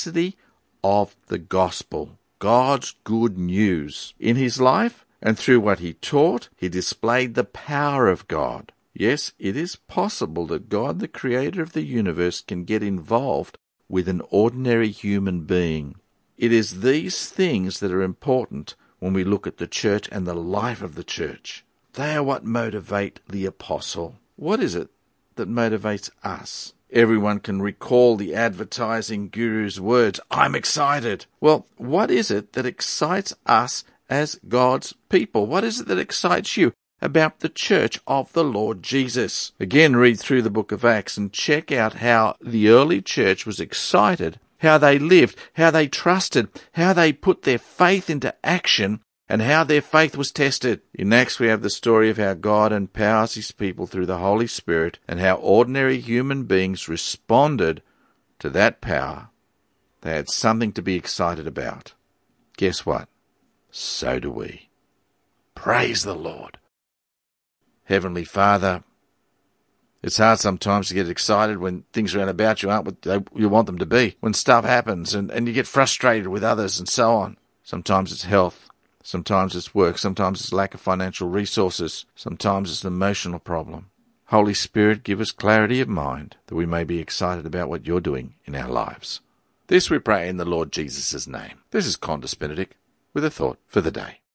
simplicity of the gospel, God's good news. In his life and through what he taught, he displayed the power of God. Yes, it is possible that God, the creator of the universe, can get involved with an ordinary human being. It is these things that are important when we look at the church and the life of the church. They are what motivate the apostle. What is it that motivates us? Everyone can recall the advertising guru's words, "I'm excited." Well, what is it that excites us as God's people? What is it that excites you about the church of the Lord Jesus? Again, read through the book of Acts and check out how the early church was excited, how they lived, how they trusted, how they put their faith into action, and how their faith was tested. In Acts, we have the story of how God empowers his people through the Holy Spirit and how ordinary human beings responded to that power. They had something to be excited about. Guess what? So do we. Praise the Lord. Heavenly Father, it's hard sometimes to get excited when things around about you aren't what you want them to be. When stuff happens and you get frustrated with others and so on. Sometimes it's health. Sometimes it's work. Sometimes it's lack of financial resources. Sometimes it's an emotional problem. Holy Spirit, give us clarity of mind that we may be excited about what you're doing in our lives. This we pray in the Lord Jesus' name. This is Qantas Benedict with a thought for the day.